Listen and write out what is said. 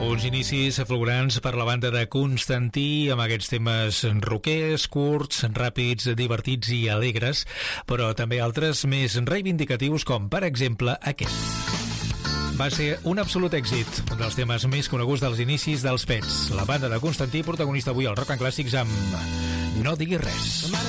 Uns inicis fulgurants per la banda de Constantí amb aquests temes rockers, curts, ràpids, divertits i alegres, però també altres més reivindicatius com, per exemple, aquest. Va ser un absolut èxit, un dels temes més coneguts dels inicis dels Pets. La banda de Constantí, protagonista avui al Rock and Clàssics amb No diguis res.